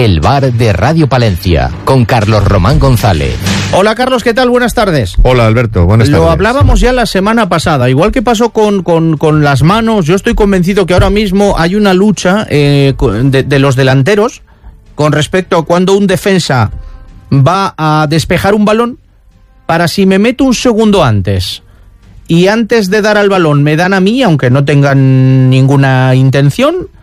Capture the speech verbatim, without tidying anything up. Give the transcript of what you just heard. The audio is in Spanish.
el bar de Radio Palencia, con Carlos Román González. Hola Carlos, ¿qué tal? Buenas tardes. Hola Alberto, buenas tardes. Lo hablábamos ya la semana pasada, igual que pasó con, con, con las manos. Yo estoy convencido que ahora mismo hay una lucha eh, de, de los delanteros con respecto a cuando un defensa va a despejar un balón, para si me meto un segundo antes y antes de dar al balón me dan a mí, aunque no tengan ninguna intención,